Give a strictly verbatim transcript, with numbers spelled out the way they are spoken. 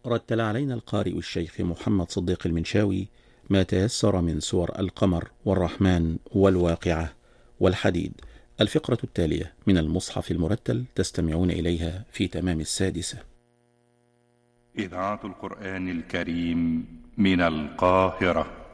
رتل علينا القارئ الشيخ محمد صديق المنشاوي ما تيسر من سور القمر والرحمن والواقعة والحديد. الفقرة التالية من المصحف المرتل تستمعون إليها في تمام السادسة. إذاعة القرآن الكريم من القاهرة.